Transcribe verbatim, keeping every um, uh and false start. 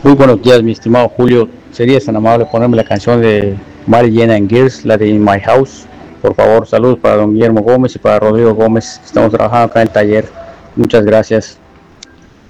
Muy buenos días, mi estimado Julio. ¿Serías tan amable ponerme la canción de Mary Jane and Girls, la de In My House? Por favor, saludos para don Guillermo Gómez y para Rodrigo Gómez. Estamos trabajando acá en el taller. Muchas gracias.